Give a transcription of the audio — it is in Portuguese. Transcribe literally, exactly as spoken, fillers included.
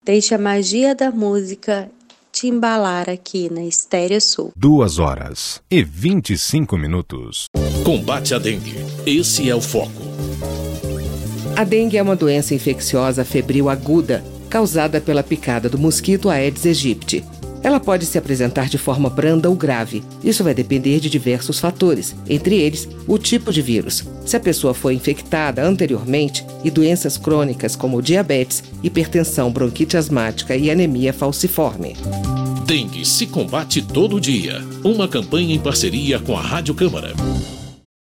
Deixe a magia da música te embalar aqui na Estéreo Sul. Duas horas e vinte e cinco minutos. Combate à dengue. Esse é o foco. A dengue é uma doença infecciosa febril aguda, causada pela picada do mosquito Aedes aegypti. Ela pode se apresentar de forma branda ou grave. Isso vai depender de diversos fatores, entre eles o tipo de vírus, se a pessoa foi infectada anteriormente e doenças crônicas como diabetes, hipertensão, bronquite asmática e anemia falciforme. Dengue se combate todo dia. Uma campanha em parceria com a Rádio Câmara.